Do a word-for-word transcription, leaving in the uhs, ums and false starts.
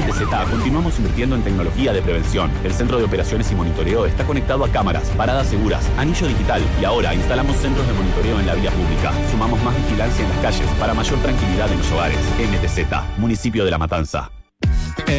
T Z continuamos invirtiendo en tecnología de prevención. El centro de operaciones y monitoreo está conectado a cámaras, paradas seguras, anillo digital y ahora instalamos centros de monitoreo en la vía pública. Sumamos más vigilancia en las calles para mayor tranquilidad en los hogares. M T Z, Municipio de La Matanza.